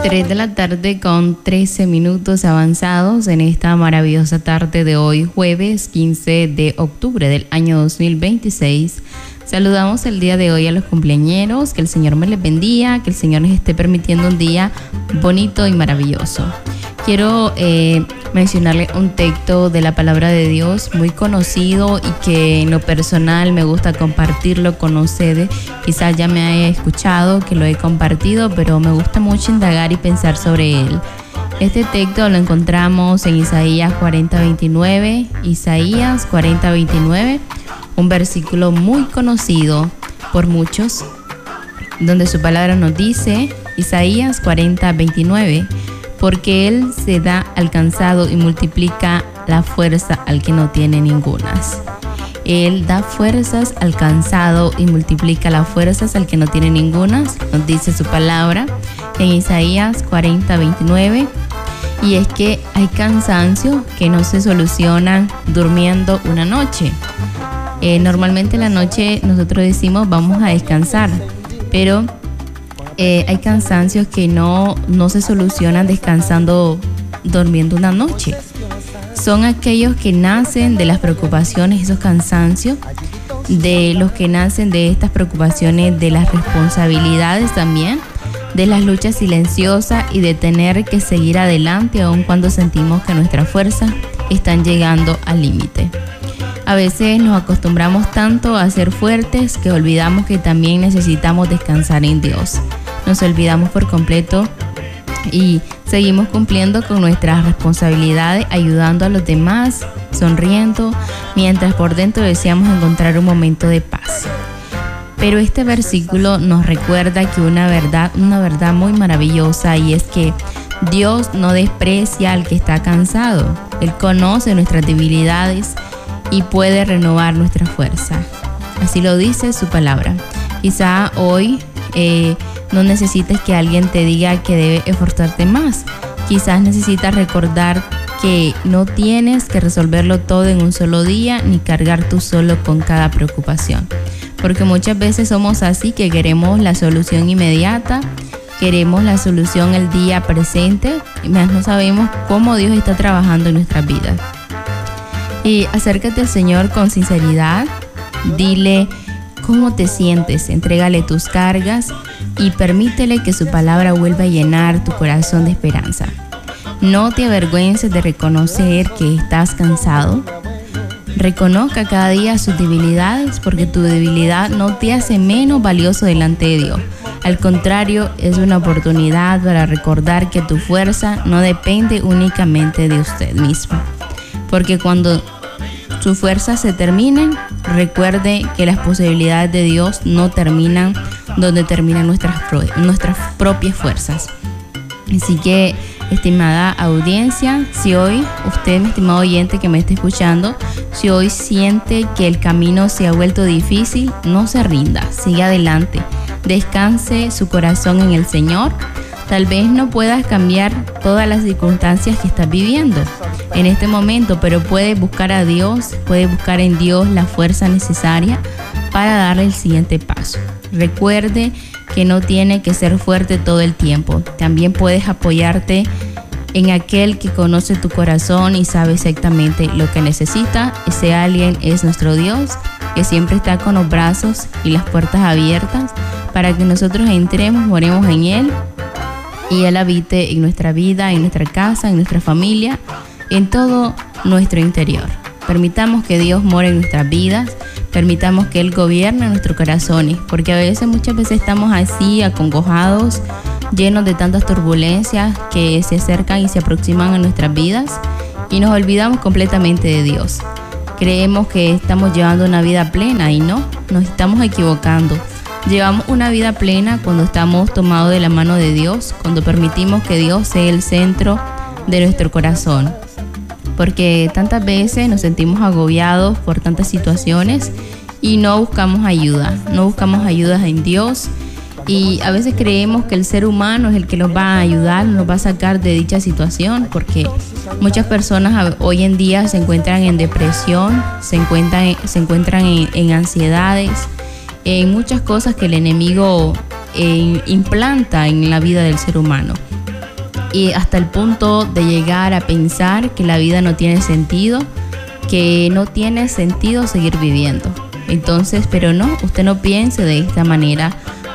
3 de la tarde con 13 minutos avanzados en esta maravillosa tarde de hoy, jueves 15 de octubre del año 2026. Saludamos el día de hoy a los cumpleañeros, que el Señor me les bendiga, que el Señor les esté permitiendo un día bonito y maravilloso. Quiero mencionarle un texto de la palabra de Dios muy conocido y que en lo personal me gusta compartirlo con ustedes. Quizás ya me haya escuchado que lo he compartido, pero me gusta mucho indagar y pensar sobre él. Este texto lo encontramos en Isaías 40:29, Isaías 40:29, un versículo muy conocido por muchos, donde su palabra nos dice, Isaías 40:29, porque Él se da al cansado y multiplica la fuerza al que no tiene ningunas. Él da fuerzas al cansado y multiplica las fuerzas al que no tiene ningunas, nos dice su palabra en Isaías 40:29. Y es que hay cansancio que no se solucionan durmiendo una noche. Normalmente en la noche nosotros decimos vamos a descansar, pero hay cansancios que no se solucionan descansando, durmiendo una noche. Son aquellos que nacen de las preocupaciones, esos cansancios, de los que nacen de estas preocupaciones, de las responsabilidades también, de las luchas silenciosas y de tener que seguir adelante aun cuando sentimos que nuestras fuerzas están llegando al límite. A veces nos acostumbramos tanto a ser fuertes que olvidamos que también necesitamos descansar en Dios. Nos olvidamos por completo y seguimos cumpliendo con nuestras responsabilidades, ayudando a los demás, sonriendo, mientras por dentro deseamos encontrar un momento de paz. Pero este versículo nos recuerda que una verdad muy maravillosa, y es que Dios no desprecia al que está cansado. Él conoce nuestras debilidades y puede renovar nuestra fuerza. Así lo dice su palabra. Quizá hoy no necesites que alguien te diga que debes esforzarte más. Quizás necesitas recordar que no tienes que resolverlo todo en un solo día, ni cargar tú solo con cada preocupación. Porque muchas veces somos así, que queremos la solución inmediata, queremos la solución el día presente, y más no sabemos cómo Dios está trabajando en nuestras vidas. Y acércate al Señor con sinceridad, dile cómo te sientes, entrégale tus cargas y permítele que su palabra vuelva a llenar tu corazón de esperanza. No te avergüences de reconocer que estás cansado. Reconozca cada día sus debilidades, porque tu debilidad no te hace menos valioso delante de Dios. Al contrario, es una oportunidad para recordar que tu fuerza no depende únicamente de usted mismo. Porque cuando sus fuerzas se terminen, recuerde que las posibilidades de Dios no terminan donde terminan nuestras propias fuerzas. Así que, estimada audiencia, si hoy usted, mi estimado oyente que me está escuchando, si hoy siente que el camino se ha vuelto difícil, no se rinda, siga adelante, descanse su corazón en el Señor. Tal vez no puedas cambiar todas las circunstancias que estás viviendo en este momento, pero puedes buscar a Dios, puedes buscar en Dios la fuerza necesaria para darle el siguiente paso. Recuerde que no tiene que ser fuerte todo el tiempo. También puedes apoyarte en aquel que conoce tu corazón y sabe exactamente lo que necesita. Ese alguien es nuestro Dios, que siempre está con los brazos y las puertas abiertas para que nosotros entremos, moremos en Él y Él habite en nuestra vida, en nuestra casa, en nuestra familia, en todo nuestro interior. Permitamos que Dios more en nuestras vidas, permitamos que Él gobierne nuestros corazones, porque muchas veces estamos así, acongojados, llenos de tantas turbulencias que se acercan y se aproximan a nuestras vidas, y nos olvidamos completamente de Dios. Creemos que estamos llevando una vida plena y no, nos estamos equivocando. Llevamos una vida plena cuando estamos tomados de la mano de Dios, cuando permitimos que Dios sea el centro de nuestro corazón. Porque tantas veces nos sentimos agobiados por tantas situaciones y no buscamos ayuda en Dios, y a veces creemos que el ser humano es el que nos va a ayudar, nos va a sacar de dicha situación, porque muchas personas hoy en día se encuentran en depresión, se encuentran en ansiedades, en muchas cosas que el enemigo implanta en la vida del ser humano. y hasta el punto de llegar a pensar que la vida no tiene sentido, que no tiene sentido seguir viviendo. Entonces, pero no, usted no piense de esta manera.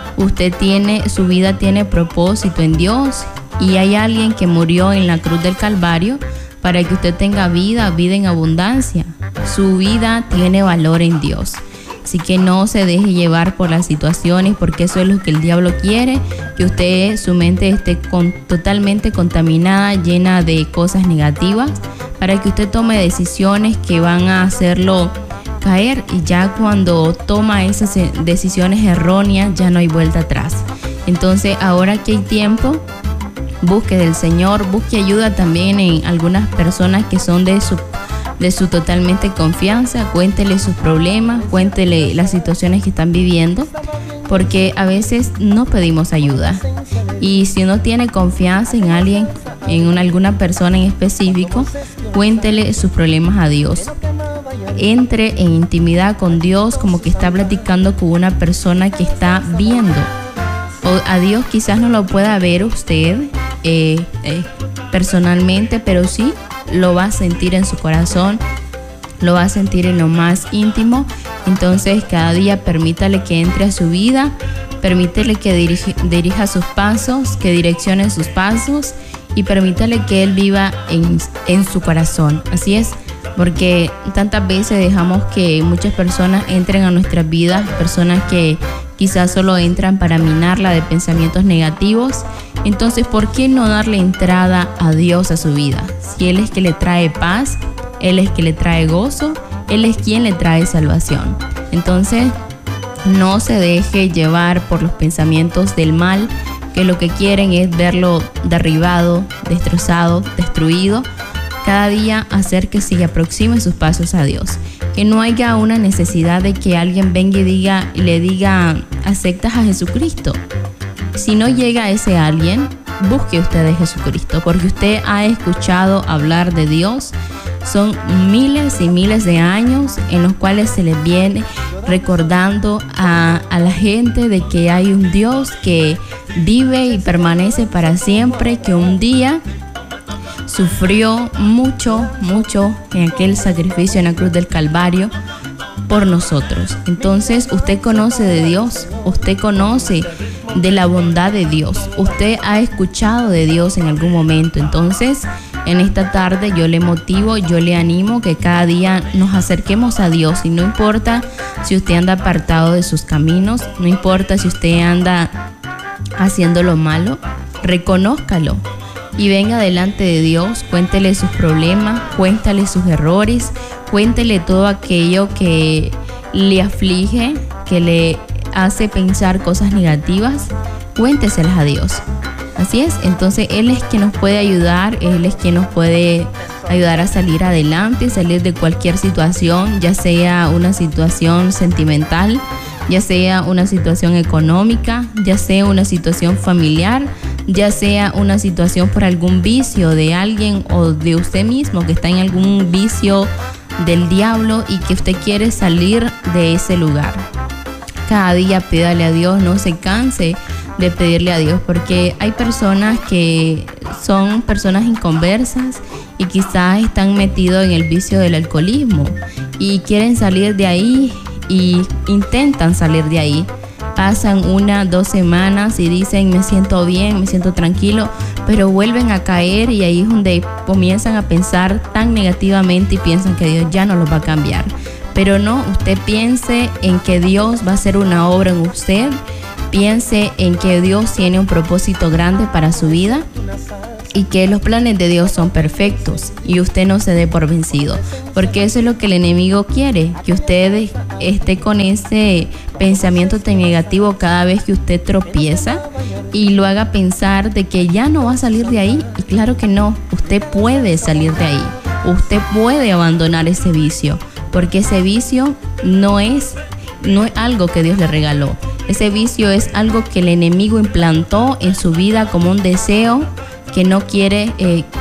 Su vida tiene propósito en Dios, y hay alguien que murió en la cruz del Calvario para que usted tenga vida en abundancia. Su vida tiene valor en Dios. Así que no se deje llevar por las situaciones, porque eso es lo que el diablo quiere, que su mente esté totalmente contaminada, llena de cosas negativas, para que usted tome decisiones que van a hacerlo caer, y ya cuando toma esas decisiones erróneas ya no hay vuelta atrás. Entonces, ahora que hay tiempo, busque del Señor, busque ayuda también en algunas personas que son de su totalmente confianza. Cuéntele sus problemas, cuéntele las situaciones que están viviendo, porque a veces no pedimos ayuda. Y si no tiene confianza en alguien, alguna persona en específico, cuéntele sus problemas a Dios. Entre en intimidad con Dios, como que está platicando con una persona que está viendo. O a Dios quizás no lo pueda ver usted personalmente, pero sí lo va a sentir en su corazón, lo va a sentir en lo más íntimo. Entonces, cada día permítale que entre a su vida, permítele que dirija sus pasos, que direccione sus pasos, y permítale que Él viva en su corazón. Así es, porque tantas veces dejamos que muchas personas entren a nuestras vidas, personas que quizás solo entran para minarla de pensamientos negativos. Entonces, ¿por qué no darle entrada a Dios a su vida? Si Él es que le trae paz, Él es que le trae gozo, Él es quien le trae salvación. Entonces, no se deje llevar por los pensamientos del mal, que lo que quieren es verlo derribado, destrozado, destruido. Cada día acérquese y aproxime sus pasos a Dios. Que no haya una necesidad de que alguien venga y le diga, ¿aceptas a Jesucristo? Si no llega ese alguien, busque usted de Jesucristo, porque usted ha escuchado hablar de Dios. Son miles y miles de años en los cuales se les viene recordando a la gente de que hay un Dios que vive y permanece para siempre, que un día sufrió mucho en aquel sacrificio en la cruz del Calvario por nosotros. Entonces, usted conoce de Dios, usted conoce de la bondad de Dios, usted ha escuchado de Dios en algún momento. Entonces, en esta tarde yo le motivo, yo le animo que cada día nos acerquemos a Dios, y no importa si usted anda apartado de sus caminos, no importa si usted anda haciendo lo malo, reconózcalo y venga delante de Dios. Cuéntele sus problemas, cuéntale sus errores, cuéntele todo aquello que le aflige, que le hace pensar cosas negativas. Cuénteselas a Dios. Así es, entonces Él es quien nos puede ayudar, Él es quien nos puede ayudar a salir adelante, salir de cualquier situación, ya sea una situación sentimental, ya sea una situación económica, ya sea una situación familiar, ya sea una situación por algún vicio de alguien o de usted mismo que está en algún vicio del diablo y que usted quiere salir de ese lugar. Cada día pídale a Dios, no se canse de pedirle a Dios, porque hay personas que son personas inconversas y quizás están metidos en el vicio del alcoholismo y quieren salir de ahí y intentan salir de ahí. Pasan 1, 2 semanas y dicen me siento bien, me siento tranquilo, pero vuelven a caer, y ahí es donde comienzan a pensar tan negativamente y piensan que Dios ya no los va a cambiar. Pero no, usted piense en que Dios va a hacer una obra en usted, piense en que Dios tiene un propósito grande para su vida y que los planes de Dios son perfectos, y usted no se dé por vencido, porque eso es lo que el enemigo quiere, que usted esté con ese pensamiento tan negativo cada vez que usted tropieza y lo haga pensar de que ya no va a salir de ahí. Y claro que no, usted puede salir de ahí, usted puede abandonar ese vicio, porque ese vicio no es algo que Dios le regaló. Ese vicio es algo que el enemigo implantó en su vida como un deseo que no quiere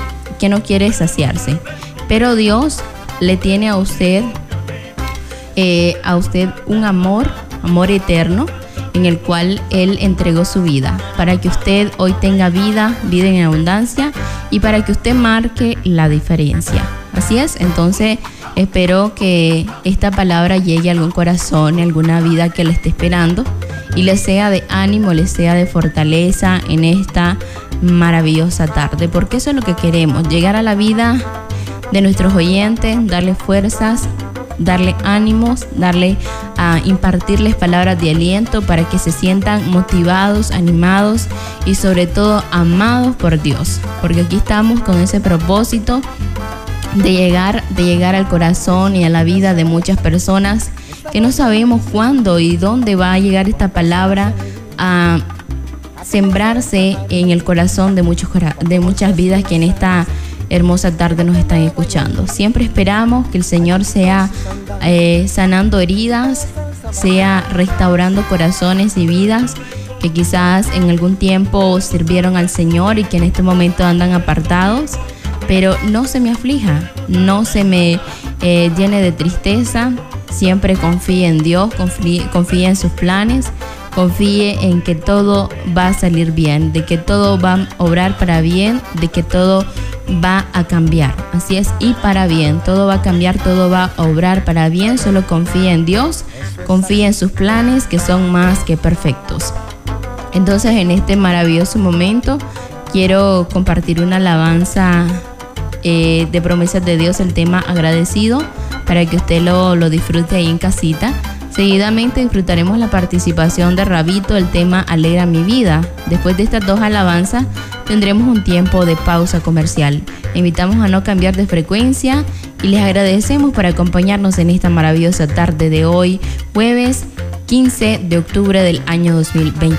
saciarse. Pero Dios le tiene a usted un amor eterno, en el cual Él entregó su vida, para que usted hoy tenga vida en abundancia y para que usted marque la diferencia. Así es, entonces espero que esta palabra llegue a algún corazón, a alguna vida que le esté esperando y le sea de ánimo, le sea de fortaleza en esta maravillosa tarde, porque eso es lo que queremos, llegar a la vida de nuestros oyentes, darle fuerzas, darle ánimos, impartirles palabras de aliento para que se sientan motivados, animados y sobre todo amados por Dios, porque aquí estamos con ese propósito de llegar al corazón y a la vida de muchas personas que no sabemos cuándo y dónde va a llegar esta palabra a sembrarse en el corazón de muchas vidas que en esta hermosa tarde nos están escuchando. Siempre esperamos que el Señor sea sanando heridas, sea restaurando corazones y vidas que quizás en algún tiempo sirvieron al Señor y que en este momento andan apartados. Pero no se me aflija, no se me llene de tristeza. Siempre confíe en Dios, confíe en sus planes, confíe en que todo va a salir bien, de que todo va a obrar para bien, de que todo va a cambiar. Así es, y para bien, todo va a cambiar, todo va a obrar para bien. Solo confíe en Dios, confíe en sus planes que son más que perfectos. Entonces, en este maravilloso momento, quiero compartir una alabanza de promesas de Dios, el tema agradecido, para que usted lo disfrute ahí en casita. Seguidamente disfrutaremos la participación de Rabito, el tema Alegra mi vida. Después de estas dos alabanzas tendremos un tiempo de pausa comercial. Le invitamos a no cambiar de frecuencia y les agradecemos por acompañarnos en esta maravillosa tarde de hoy, jueves 15 de octubre del año 2020.